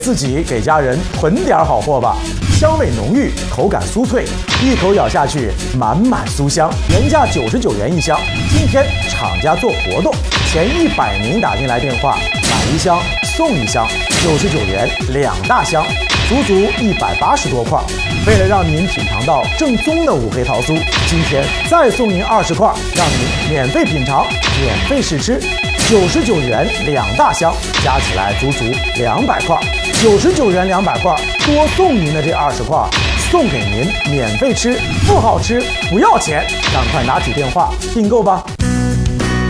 自己给家人囤点好货吧。香味浓郁，口感酥脆，一口咬下去满满酥香，原价99元一箱。今天厂家做活动，前100名打进来电话，买1箱送1箱，99元2大箱，足足180多块。为了让您品尝到正宗的五黑桃酥，今天再送您20块，让您免费品尝，免费试吃。99元2大箱，加起来足足200块。99元200块，多送您的这20块，送给您免费吃，不好吃不要钱，赶快拿起电话订购吧。